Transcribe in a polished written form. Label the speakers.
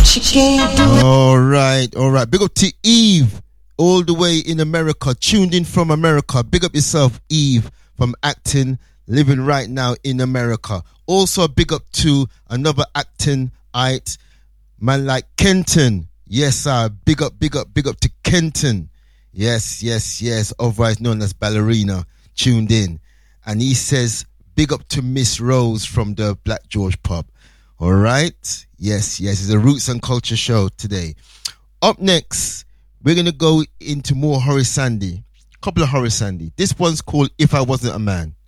Speaker 1: All right. Big up to Eve, all the way in America, tuned in from America. Big up yourself, Eve, from Acton, living right now in America. Also, big up to another Actonite, man like Kenton. Yes, sir. Big up to Kenton. Yes. Otherwise known as Ballerina, tuned in. And he says, big up to Miss Rose from the Black George pub. All right. Yes. It's a Roots and Culture show today. Up next, we're going to go into more Horace Sandy. Couple of Horace Sandy. This one's called If I Wasn't a Man.